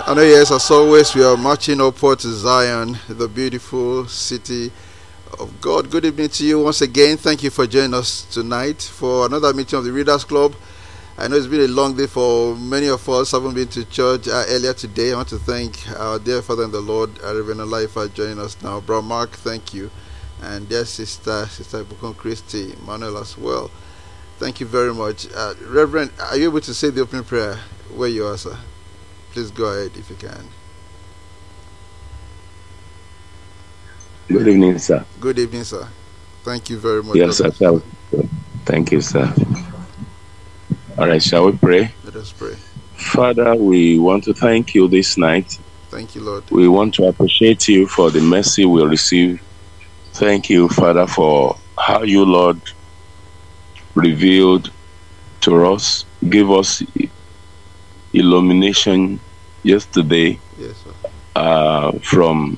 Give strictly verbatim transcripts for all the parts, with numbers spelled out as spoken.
I know, yes, as always, we are marching upward to Zion, the beautiful city of God. Good evening to you once again. Thank you for joining us tonight for another meeting of the Readers Club. I know it's been a long day for many of us. Haven't been to church uh, earlier today. I want to thank our dear Father in the Lord, uh, Reverend Olaifa, for joining us now. Brother Mark, thank you. And dear sister, Sister Bukon Christy, Manuel as well. Thank you very much. Uh, Reverend, are you able to say the opening prayer where you are, sir? Please go ahead if you can. Good evening, sir. Good evening, sir. Thank you very much. Yes, sir. Thank you, sir. All right, shall we pray? Let us pray. Father, we want to thank you this night. Thank you, Lord. We want to appreciate you for the mercy we receive. Thank you, Father, for how you, Lord, revealed to us, give us illumination yesterday. Yes, sir. Uh, from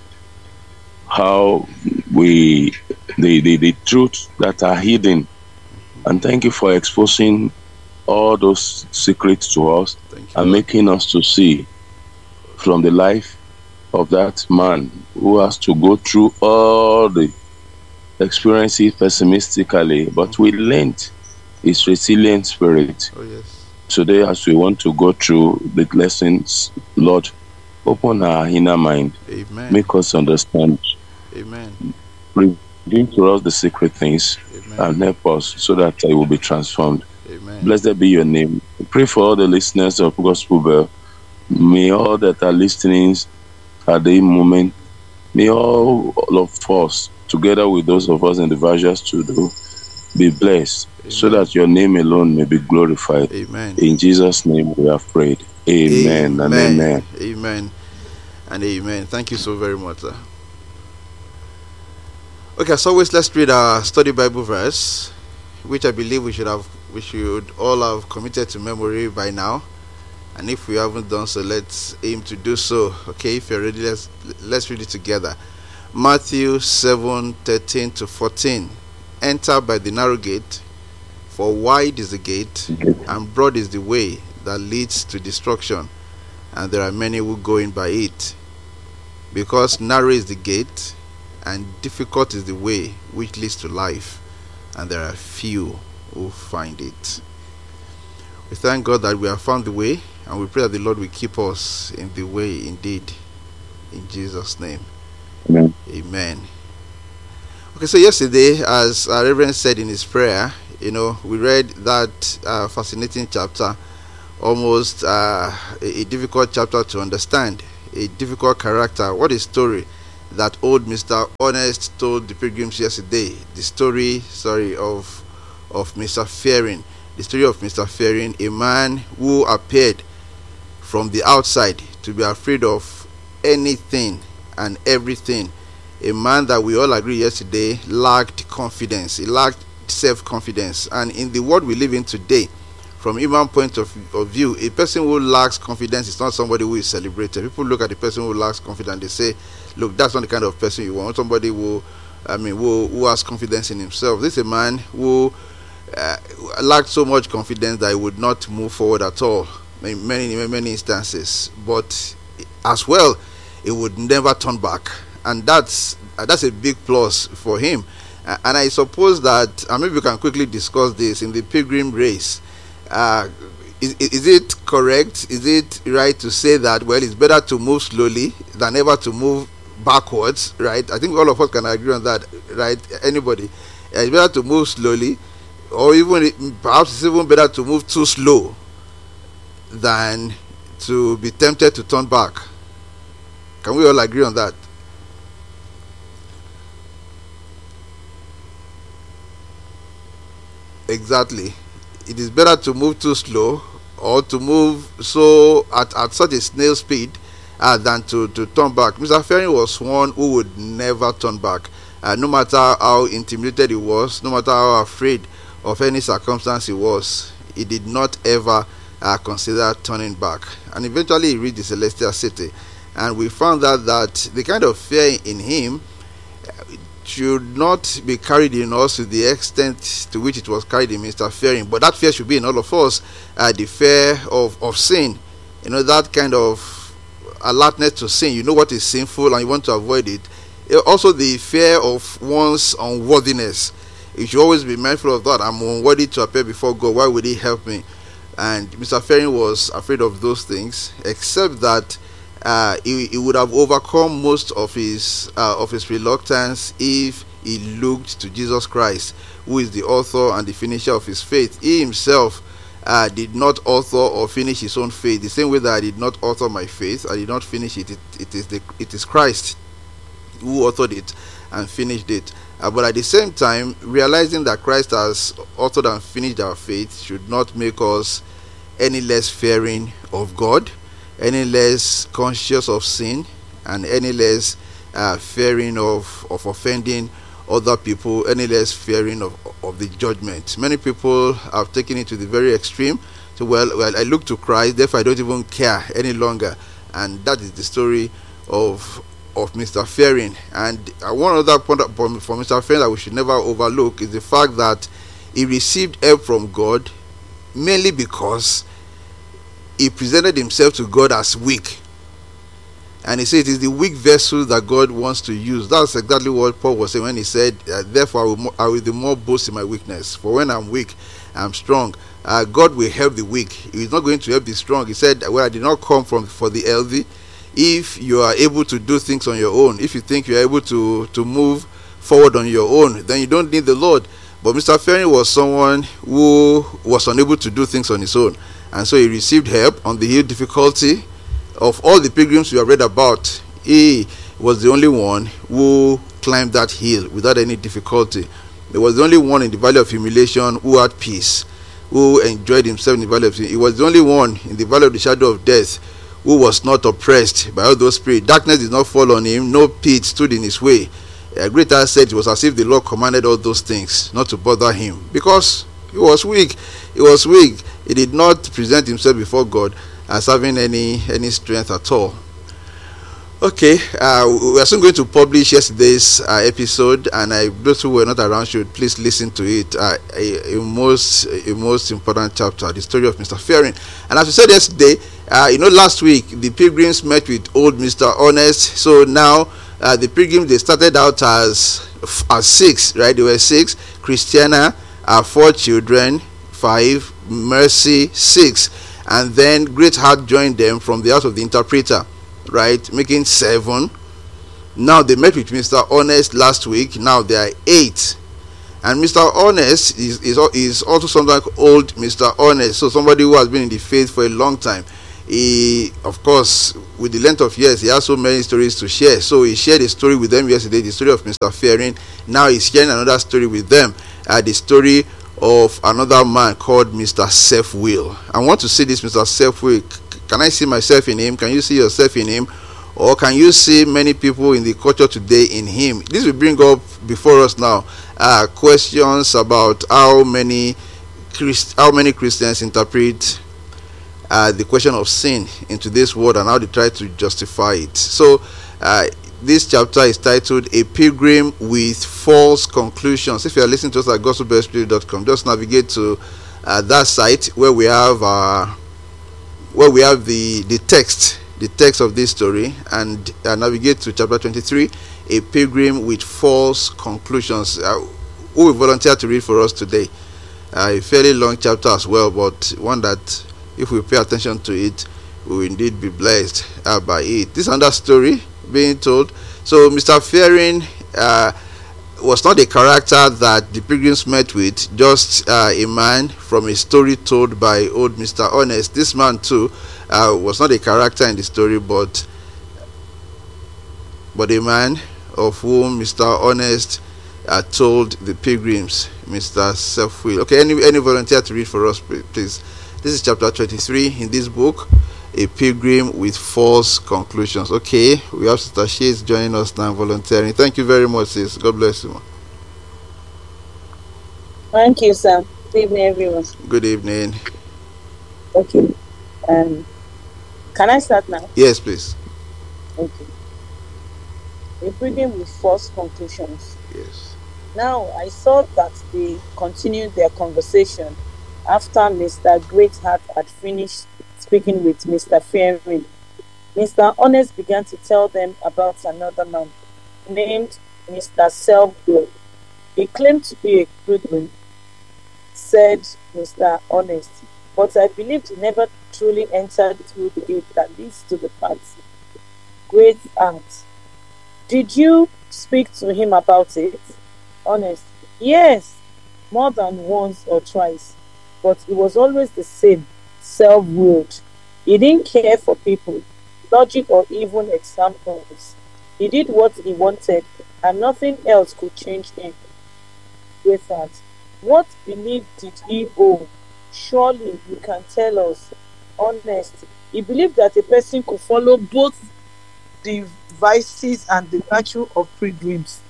how we the, the the truths that are hidden, and thank you for exposing all those secrets to us and Lord. making us to see from the life of that man who has to go through all the experiences pessimistically, but mm-hmm. we learned his resilient spirit. Oh, yes. Today, as we want to go through the lessons, Lord, open our inner mind. Amen. Make us understand. Amen. Reveal to us the secret things. Amen. And help us so that I will be transformed. Amen. Blessed be your name. We pray for all the listeners of Gospel Bell. May all that are listening at the moment, may all of us, together with those of us in the Virgin Studio, be blessed. Amen. So that your name alone may be glorified. Amen. In Jesus' name we have prayed. Amen, amen. and amen. Amen and amen. Thank you so very much, sir. Okay, as always, let's read our study Bible verse, which I believe we should have, we should all have committed to memory by now. And if we haven't done so, let's aim to do so. Okay, if you're ready, let's let's read it together. Matthew seven thirteen to fourteen. Enter by the narrow gate, for wide is the gate, and broad is the way that leads to destruction, and there are many who go in by it. Because narrow is the gate, and difficult is the way which leads to life, and there are few who find it. We thank God that we have found the way, and we pray that the Lord will keep us in the way indeed. In Jesus' name. Amen. Amen. Okay, so yesterday, as our Reverend said in his prayer, you know, we read that uh, fascinating chapter, almost uh, a, a difficult chapter to understand, a difficult character. What a story that old Mister Honest told the pilgrims yesterday. The story, sorry, of of Mister Fearing. The story of Mister Fearing, a man who appeared from the outside to be afraid of anything and everything. A man that we all agree yesterday lacked confidence. He lacked self-confidence. And in the world we live in today, from human point of, of view, a person who lacks confidence is not somebody who is celebrated. People look at the person who lacks confidence, they say, look, that's not the kind of person you want. Somebody who, I mean, who, who has confidence in himself. This is a man who uh, lacked so much confidence that he would not move forward at all in many, many instances. But as well, he would never turn back. And that's uh, that's a big plus for him. Uh, and I suppose that, and maybe we can quickly discuss this in the pilgrim race. Uh, is, is it correct? Is it right to say that, well, it's better to move slowly than ever to move backwards, right? I think all of us can agree on that, right? Anybody. Uh, it's better to move slowly, or even perhaps it's even better to move too slow than to be tempted to turn back. Can we all agree on that? Exactly. It is better to move too slow or to move so at, at such a snail speed uh, than to, to turn back. Mister Fearing was one who would never turn back. Uh, no matter how intimidated he was, no matter how afraid of any circumstance he was, he did not ever uh, consider turning back. And eventually he reached the celestial city. And we found out that the kind of fear in him should not be carried in us to the extent to which it was carried in Mister Fearing, but that fear should be in all of us. Uh, the fear of, of sin, you know, that kind of alertness to sin. You know what is sinful and you want to avoid it. Uh, Also, the fear of one's unworthiness. You should always be mindful of that. I'm unworthy to appear before God. Why would He help me? And Mister Fearing was afraid of those things, except that uh, he, he would have overcome most of his uh, of his reluctance if he looked to Jesus Christ, who is the author and the finisher of his faith. He himself uh, did not author or finish his own faith. The same way that I did not author my faith, I did not finish it. It, it is the it is Christ who authored it and finished it. Uh, but at the same time, realizing that Christ has authored and finished our faith should not make us any less fearing of God, any less conscious of sin, and any less uh, fearing of, of offending other people, any less fearing of, of the judgment. Many people have taken it to the very extreme. So, well, well, I look to Christ, therefore I don't even care any longer. And that is the story of of Mister Fearing. And uh, one other point for Mister Fearing that we should never overlook is the fact that he received help from God mainly because he presented himself to God as weak. And he said it is the weak vessel that God wants to use. That's exactly what Paul was saying when he said, uh, therefore I will, mo- I will the more boast in my weakness. For when I'm weak, I'm strong. Uh, God will help the weak. He is not going to help the strong. He said, well, I did not come from for the healthy. If you are able to do things on your own, if you think you are able to, to move forward on your own, then you don't need the Lord. But Mister Fearing was someone who was unable to do things on his own. And so he received help on the hill difficulty. Of all the pilgrims we have read about, he was the only one who climbed that hill without any difficulty. He was the only one in the valley of humiliation who had peace, who enjoyed himself in the valley of sin. He was the only one in the valley of the shadow of death who was not oppressed by all those spirits. Darkness did not fall on him, no pit stood in his way. A greater said it was as if the Lord commanded all those things not to bother him, because he was weak. He was weak. He did not present himself before God as having any any strength at all. Okay, uh, we are soon going to publish yesterday's uh, episode, and I, those who were not around should please listen to it. Uh, a, a most a most important chapter, the story of Mister Fearing. And as we said yesterday, uh, you know, last week the pilgrims met with old Mister Honest. So now uh, the pilgrims, they started out as as six, right? They were six. Christiana, uh, four children, five. Mercy, six, and then Great Heart joined them from the house of the interpreter, right, making seven. Now they met with Mister Honest last week. Now they are eight, and Mister Honest is is, is also something like old Mister Honest, so somebody who has been in the faith for a long time. He, of course, with the length of years, he has so many stories to share. So he shared a story with them yesterday, the story of Mister Fearing. Now he's sharing another story with them, uh, the story of another man called Mister Self-Will. I want to see this Mister Self-Will. Can I see myself in him? Can you see yourself in him? Or can you see many people in the culture today in him? This will bring up before us now uh, questions about how many Christ, how many Christians interpret uh, the question of sin in today's world and how they try to justify it. So uh, this chapter is titled A Pilgrim with False Conclusions. If you are listening to us at gospel bell spirit dot com, just navigate to uh, that site where we have uh, where we have the, the text, the text of this story, and uh, navigate to chapter twenty-three, A Pilgrim with False Conclusions. Uh, who will volunteer to read for us today? Uh, a fairly long chapter as well, but one that, if we pay attention to it, we will indeed be blessed uh, by it. This is another story being told. So Mister Fearing uh, was not a character that the pilgrims met with, just uh, a man from a story told by old Mister Honest. This man too uh, was not a character in the story, but but a man of whom Mister Honest uh, told the pilgrims, Mister Self-Will. Okay, any any volunteer to read for us, please? This is chapter twenty-three in this book, A Pilgrim with False Conclusions. Okay, we have Sister Shades joining us now, volunteering. Thank you very much, sis. God bless you. Thank you, sir. Good evening, everyone. Good evening. Okay. Um, can I start now? Yes, please. Okay. A Pilgrim with False Conclusions. Yes. Now, I saw that they continued their conversation after Mister Greatheart had finished speaking with Mister Fearing. Mister Honest began to tell them about another man named Mister Self-Will. He claimed to be a Christian, said Mister Honest, but I believed he never truly entered through the gate that leads to the party. Great aunt. Did you speak to him about it? Honest. Yes, more than once or twice, but it was always the same, self-willed. He didn't care for people, logic, or even examples. He did what he wanted, and nothing else could change him. Great aunt. What belief did he hold? Surely you can tell us. Honest. He believed that a person could follow both the vices and the virtue of pilgrims,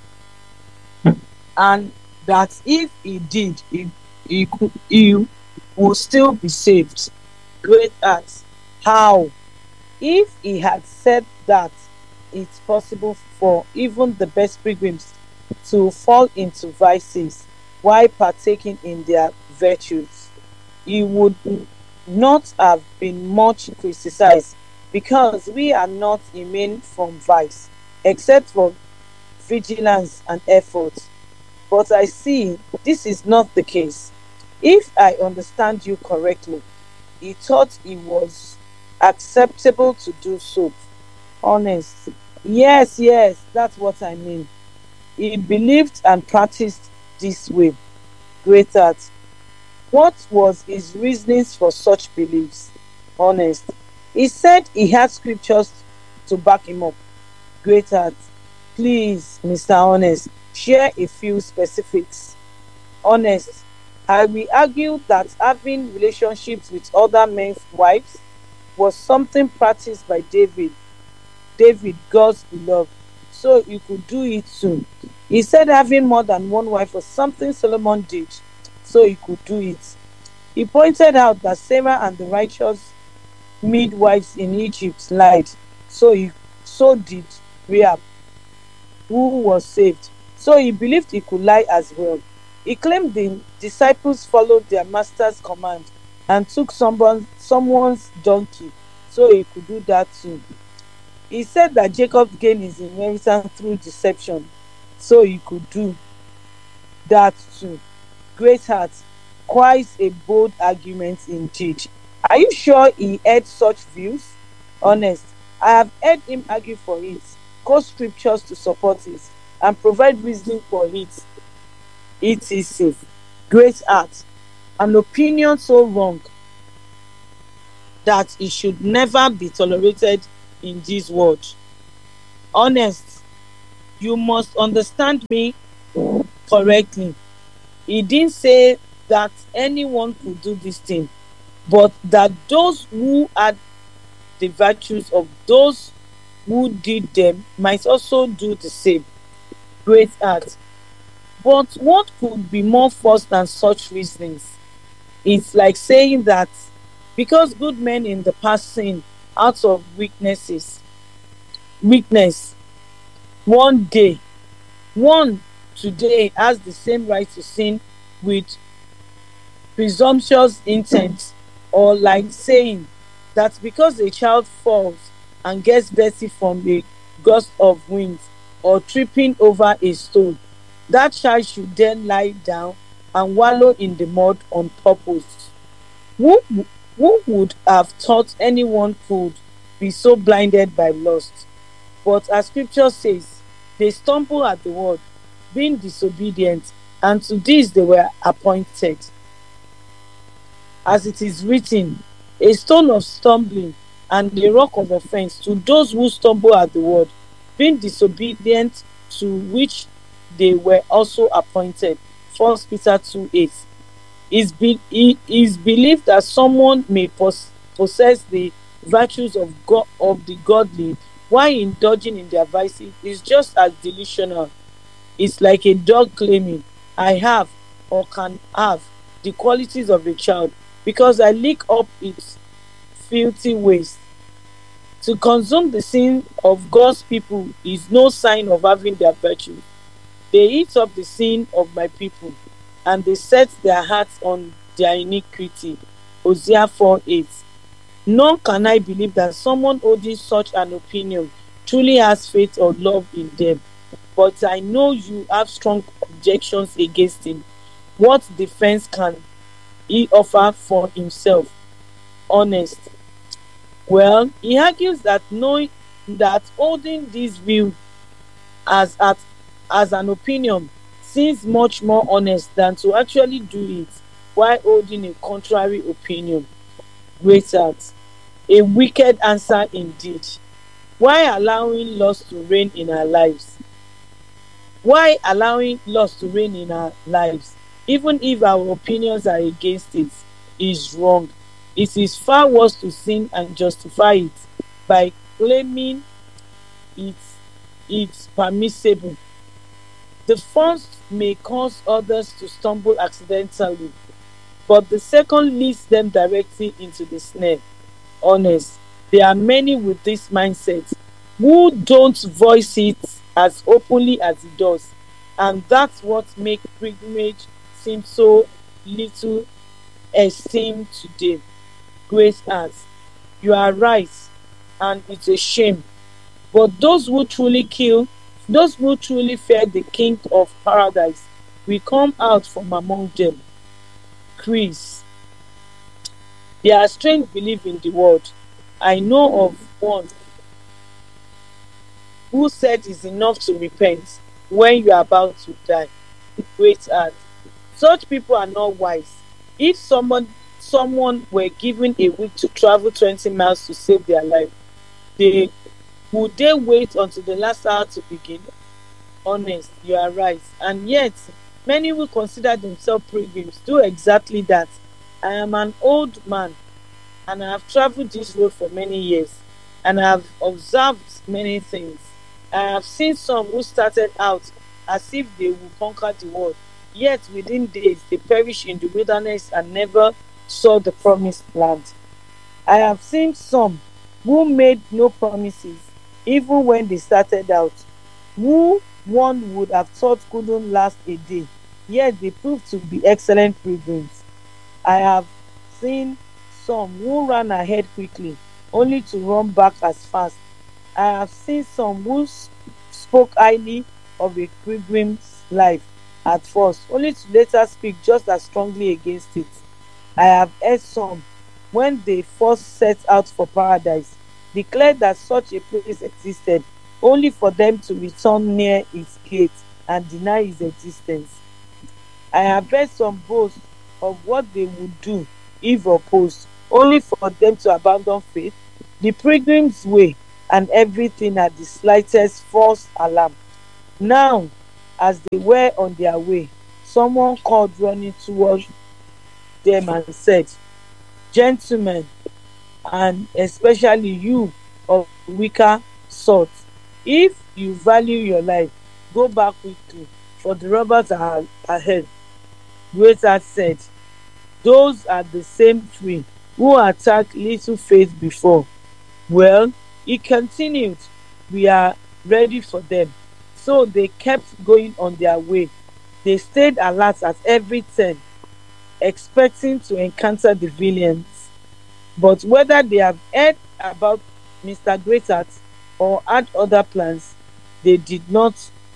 and that if he did, he, he, could, he would still be saved. Great aunt. How? If he had said that it's possible for even the best pilgrims to fall into vices while partaking in their virtues, he would not have been much criticized, because we are not immune from vice, except for vigilance and effort. But I see this is not the case. If I understand you correctly, he thought it was acceptable to do so. Honest. Yes, yes, that's what I mean. He believed and practiced this way. Great art. What was his reasonings for such beliefs? Honest. He said he had scriptures to back him up. Great art. Please, Mister Honest, share a few specifics. Honest. I will argue that having relationships with other men's wives was something practiced by David. David, God's beloved, so you could do it too. He said having more than one wife was something Solomon did, so he could do it. He pointed out that Sarah and the righteous midwives in Egypt lied, so he so did Rahab, who was saved. So he believed he could lie as well. He claimed the disciples followed their master's command and took someone, someone's donkey, so he could do that too. He said that Jacob gained his inheritance through deception, so he could do that too. Great heart, quite a bold argument indeed. Are you sure he had such views? Honest. I have heard him argue for it, quote scriptures to support it, and provide reasoning for it. et cetera. Great art. An opinion so wrong that it should never be tolerated in this world. Honest. You must understand me correctly. He didn't say that anyone could do this thing, but that those who had the virtues of those who did them might also do the same. Great art. But what could be more false than such reasonings? It's like saying that because good men in the past sinned out of weaknesses, weakness, one day, one today has the same right to sin with presumptuous intent, or like saying that because a child falls and gets dirty from a gust of wind or tripping over a stone, that child should then lie down and wallow in the mud on purpose. Who, who would have thought anyone could be so blinded by lust? But as scripture says, they stumble at the word, being disobedient, and to this they were appointed. As it is written, a stone of stumbling and a rock of offense to those who stumble at the word, being disobedient, to which they were also appointed. First Peter two eight. It is believed that someone may pos- possess the virtues of God, of the godly, while indulging in their vices is just as delusional. It's like a dog claiming, I have or can have the qualities of a child because I lick up its filthy waste. To consume the sin of God's people is no sign of having their virtue. They eat up the sin of my people, and they set their hearts on their iniquity. Hosea four eight. Nor can I believe that someone holding such an opinion truly has faith or love in them. But I know you have strong objections against him. What defense can he offer for himself? Honest. Well, he argues that knowing that holding this view as at as an opinion seems much more honest than to actually do it while holding a contrary opinion. Great heart. A wicked answer indeed. Why allowing lust to reign in our lives? Why allowing lust to reign in our lives, even if our opinions are against it, is wrong. It is far worse to sin and justify it by claiming it's, it's permissible. The first may cause others to stumble accidentally, but the second leads them directly into the snare. Honest. There are many with this mindset who don't voice it as openly as it does, and that's what makes pilgrimage seem so little esteemed today. Grace as you are right, and it's a shame. But those who truly kill, those who truly fear the King of Paradise, will come out from among them. Chris. There are strange beliefs in the world. I know of one who said it's enough to repent when you are about to die. Great art. Such people are not wise. If someone someone were given a week to travel twenty miles to save their life, they would they wait until the last hour to begin? Honest, you are right. And yet, many who consider themselves pilgrims do exactly that. I am an old man, and I have traveled this road for many years, and I have observed many things. I have seen some who started out as if they would conquer the world, yet within days they perish in the wilderness and never saw the promised land. I have seen some who made no promises, even when they started out, who one would have thought couldn't last a day, yet they proved to be excellent pilgrims. I have seen some who ran ahead quickly, only to run back as fast. I have seen some who spoke highly of a pilgrim's life at first, only to later speak just as strongly against it. I have heard some, when they first set out for paradise, declare that such a place existed, only for them to return near its gate and deny its existence. I have heard some boast of what they would do if opposed, only for them to abandon faith, the pilgrim's way, and everything at the slightest false alarm. Now, as they were on their way, someone called running towards them and said, "Gentlemen, and especially you of weaker sort, if you value your life, go back quickly, for the robbers are ahead." Greater said, "Those are the same three who attacked little faith before." Well, he continued, "We are ready for them." So they kept going on their way. They stayed alert at every turn, expecting to encounter the villains. But whether they have heard about Mister Greatheart or had other plans, they did not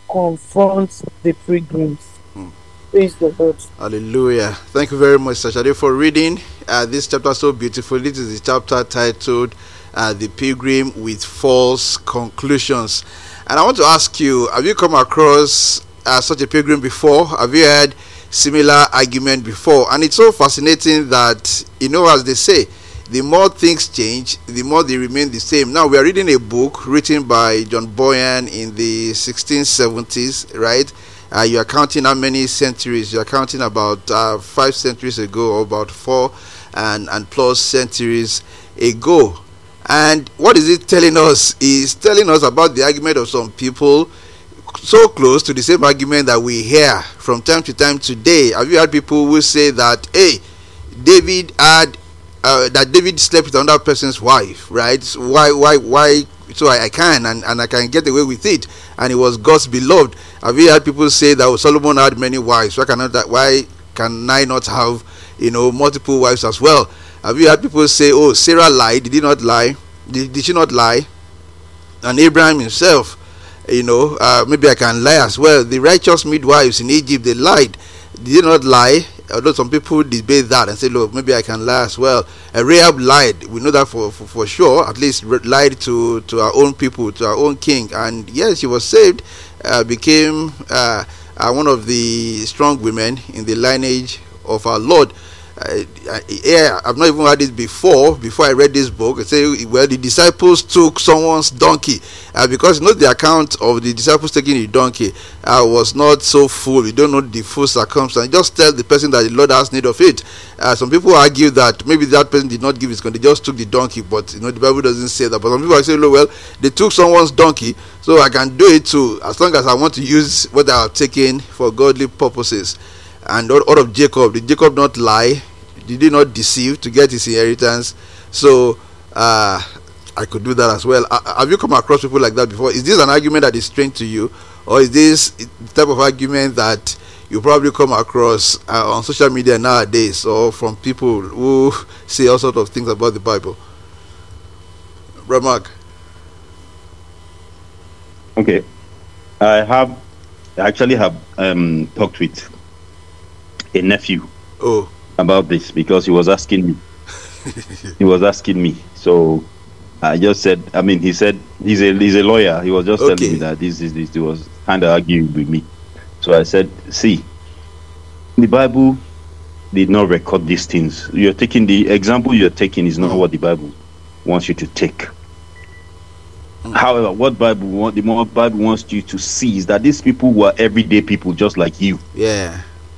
confront the pilgrims. Hmm. Praise the Lord. Hallelujah. Thank you very much, Sashade, for reading uh, this chapter so beautiful. This is the chapter titled uh, The Pilgrim with False Conclusions. And I want to ask you, have you come across uh, such a pilgrim before? Have you heard similar argument before? And it's so fascinating that, you know, as they say, the more things change, the more they remain the same. Now, we are reading a book written by John Bunyan in the sixteen seventies, right? Uh, you are counting how many centuries? You are counting about uh, five centuries ago, or about four and, and plus centuries ago. And what is it telling us? Is telling us about the argument of some people so close to the same argument that we hear from time to time today. Have you heard people who say that, hey, David had uh, that David slept with another person's wife, right? So why, why, why? So I, I can and, and I can get away with it, and he was God's beloved. Have you heard people say that, oh, Solomon had many wives? Why cannot that? Why can I not have, you know, multiple wives as well? Have you heard people say, oh, Sarah lied? Did he not lie? Did, did she not lie? And Abraham himself, you know, uh, maybe I can lie as well. The righteous midwives in Egypt, they lied. Did they not lie? Although some people debate that and say, look, maybe I can lie as well. Uh, Rahab lied. We know that for, for, for sure. At least lied to, to our own people, to our own king. And yes, she was saved, uh, became uh, uh, one of the strong women in the lineage of our Lord. Uh, yeah, I've not even heard this before. Before I read this book, it say, well, the disciples took someone's donkey, uh, because you know the account of the disciples taking the donkey uh, was not so full. We don't know the full circumstance. Just tell the person that the Lord has need of it. Uh, some people argue that maybe that person did not give his donkey; they just took the donkey. But you know the Bible doesn't say that. But some people say, well, they took someone's donkey, so I can do it too, as long as I want to use what I have taken for godly purposes. And out of Jacob, did Jacob not lie? Did he not deceive to get his inheritance? So uh, I could do that as well. Uh, have you come across people like that before? Is this an argument that is strange to you, or is this the type of argument that you probably come across uh, on social media nowadays, or from people who say all sorts of things about the Bible? Brother Mark. Okay, I have I actually have um, talked with a nephew oh. about this, because he was asking me. he was asking me. So I just said, I mean, he said he's a he's a lawyer. He was just okay. telling me that this is this. He was kind of arguing with me. So I said, see, the Bible did not record these things. You're taking the example you're taking is not what the Bible wants you to take. Mm. However, what Bible want, the more Bible wants you to see is that these people were everyday people just like you. Yeah.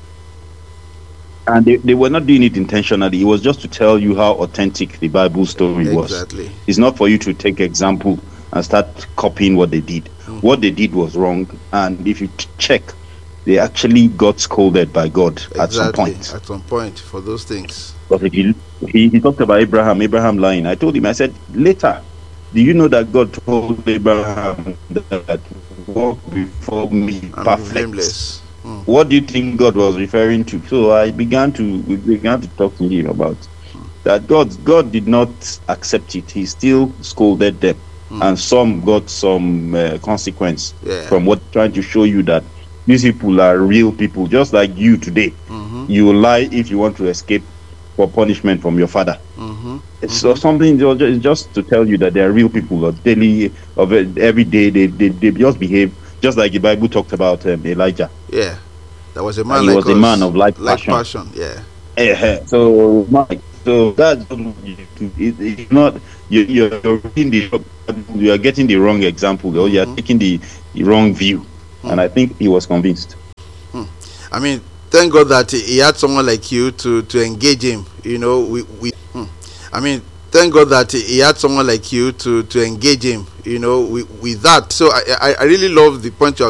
And they, they were not doing it intentionally. It was just to tell you how authentic the Bible story was. Exactly. It's not for you to take example and start copying what they did. Mm. What they did was wrong. And if you t- check, they actually got scolded by God exactly. at some point. At some point for those things. But if you, he, he talked about Abraham, Abraham lying. I told him, I said, later, do you know that God told Abraham that walk before me perfect? Blameless. Mm. What do you think God was referring to? So I began to we began to talk to him about mm. that God God did not accept it. He still scolded them, mm. and some got some uh, consequence yeah. from what trying to show you that these people are real people, just like you today. Mm-hmm. You lie if you want to escape for punishment from your father. Mm-hmm. It's mm-hmm. something just, just to tell you that they are real people of daily, of every day. They, they they just behave just like the Bible talked about um, Elijah. Yeah, that was a man. He like was us, a man of like, like passion. passion. Yeah. Uh-huh. So, so that's it, it's not you. You're reading the you are getting the wrong example, or you are mm-hmm. taking the, the wrong view. Mm-hmm. And I think he was convinced. Hmm. I mean, thank God that he had someone like you to to engage him. You know, we we. Hmm. I mean, thank God that he had someone like you to to engage him. You know, with with that. So I I, I really love the point you